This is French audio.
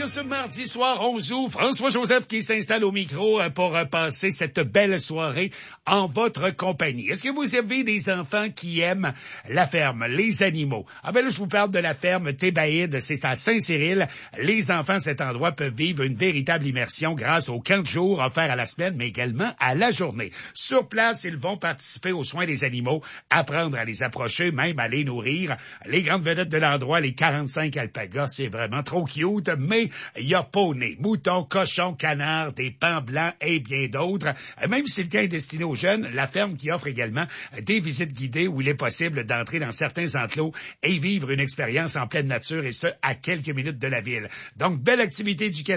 Radio ce mardi soir 11 août. François-Joseph qui s'installe au micro pour passer cette belle soirée en votre compagnie. Est-ce que vous avez des enfants qui aiment la ferme, les animaux? Ah ben là, je vous parle de la ferme Thébaïde. C'est à Saint-Cyril. Les enfants à cet endroit peuvent vivre une véritable immersion grâce aux 15 jours offerts à la semaine, mais également à la journée. Sur place, ils vont participer aux soins des animaux, apprendre à les approcher, même à les nourrir. Les grandes vedettes de l'endroit, les 45 alpagas, c'est vraiment trop cute, mais il y a poney, moutons, cochons, canards, des pans blancs et bien d'autres. Même si le cas est destiné aux jeunes, la ferme qui offre également des visites guidées où il est possible d'entrer dans certains enclos et vivre une expérience en pleine nature et ce, à quelques minutes de la ville. Donc, belle activité éducative